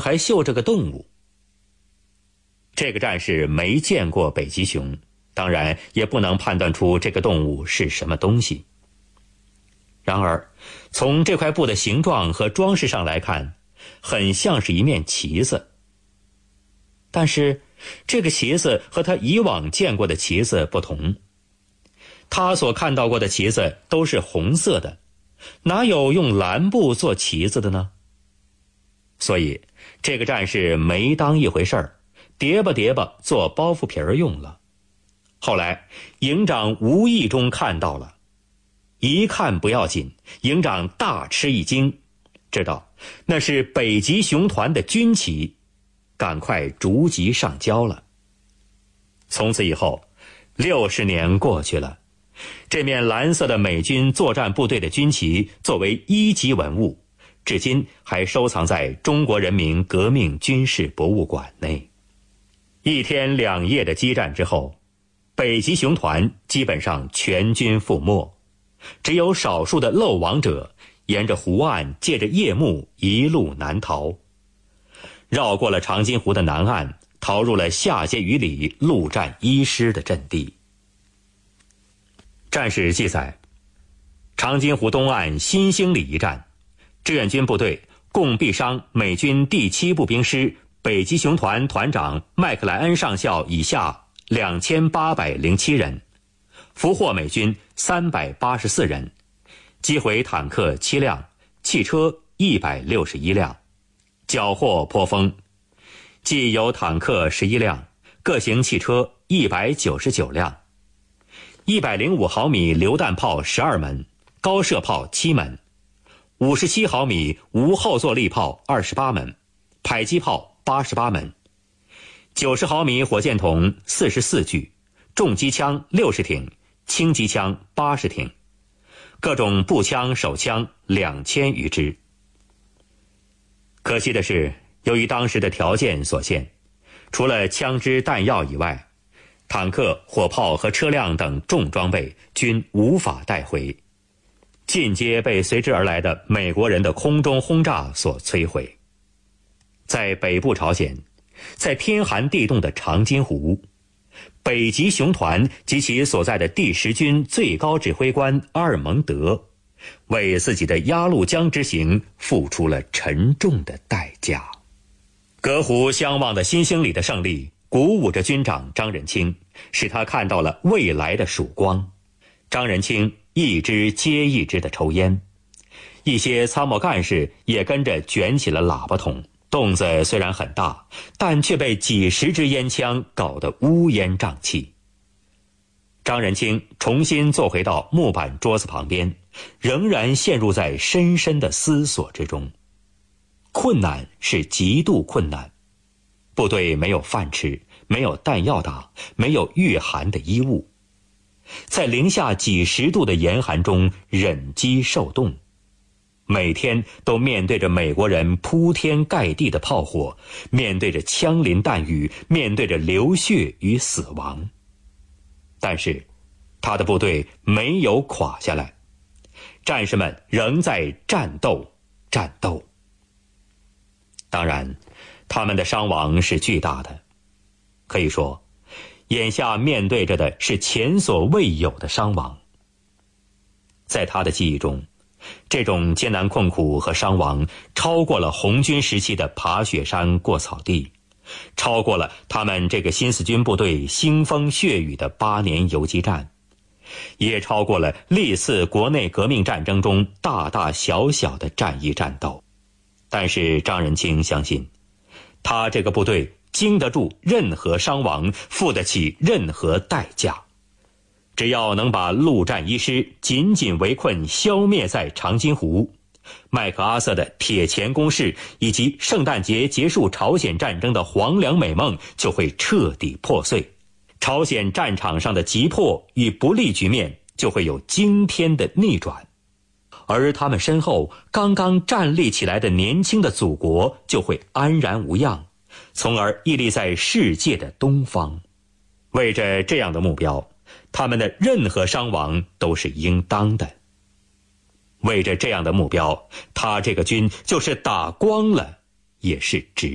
还绣着个动物。这个战士没见过北极熊，当然也不能判断出这个动物是什么东西。然而，从这块布的形状和装饰上来看，很像是一面旗子。但是，这个旗子和他以往见过的旗子不同。他所看到过的旗子都是红色的，哪有用蓝布做旗子的呢？所以，这个战士没当一回事儿，叠吧叠吧做包袱皮儿用了。后来，营长无意中看到了，一看不要紧，营长大吃一惊，知道那是北极熊团的军旗，赶快逐级上交了。从此以后，60年过去了，这面蓝色的美军作战部队的军旗作为1级文物，至今还收藏在中国人民革命军事博物馆内。1天2夜的激战之后，北极熊团基本上全军覆没，只有少数的漏网者沿着湖岸借着夜幕一路南逃，绕过了长津湖的南岸，逃入了下碣隅里陆战1师的阵地。战史记载，长津湖东岸新兴里一战，志愿军部队共毙伤美军第7步兵师北极熊团团长麦克莱恩上校以下2807人，俘获美军384人，击毁坦克7辆，汽车161辆，缴获颇丰，既有坦克11辆，各型汽车199辆，105毫米榴弹炮12门，高射炮7门，57毫米无后坐力炮28门，迫击炮88门，90毫米火箭筒44具，重机枪60挺，轻机枪80挺，各种步枪手枪2000余支。可惜的是，由于当时的条件所限，除了枪支弹药以外，坦克、火炮和车辆等重装备均无法带回，尽皆被随之而来的美国人的空中轰炸所摧毁。在北部朝鲜，在天寒地冻的长津湖，北极熊团及其所在的第10军最高指挥官阿尔蒙德，为自己的鸭绿江之行付出了沉重的代价。隔湖相望的新兴里的胜利鼓舞着军长张人清，使他看到了未来的曙光。张人清一支接一支的抽烟，一些参谋干事也跟着卷起了喇叭筒，洞子虽然很大，但却被几十支烟枪搞得乌烟瘴气。张人清重新坐回到木板桌子旁边，仍然陷入在深深的思索之中。困难是极度困难，部队没有饭吃，没有弹药打，没有御寒的衣物，在零下几十度的严寒中忍饥受冻，每天都面对着美国人铺天盖地的炮火，面对着枪林弹雨，面对着流血与死亡。但是他的部队没有垮下来，战士们仍在战斗。当然，他们的伤亡是巨大的，可以说眼下面对着的是前所未有的伤亡。在他的记忆中，这种艰难困苦和伤亡超过了红军时期的爬雪山过草地，超过了他们这个新四军部队腥风血雨的8年游击战，也超过了历次国内革命战争中大大小小的战役战斗。但是张人清相信，他这个部队经得住任何伤亡，付得起任何代价。只要能把陆战1师紧紧围困消灭在长津湖，麦克阿瑟的铁钳攻势以及圣诞节结束朝鲜战争的黄粱美梦就会彻底破碎，朝鲜战场上的急迫与不利局面就会有惊天的逆转，而他们身后刚刚站立起来的年轻的祖国就会安然无恙，从而屹立在世界的东方。为着这样的目标，他们的任何伤亡都是应当的。为着这样的目标，他这个军就是打光了也是值